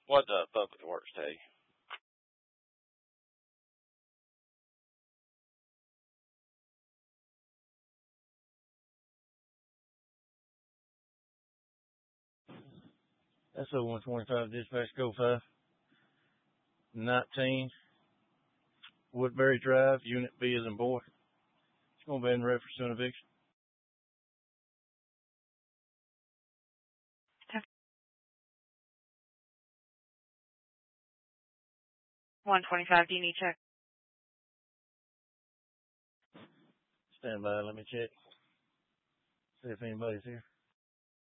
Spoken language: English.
What the Public Works tell you? That's 0125 dispatch code 519 Woodbury Drive, Unit B as in boy. It's going to be in reference to an eviction. 125, do you need check? Stand by, let me check. See if anybody's here.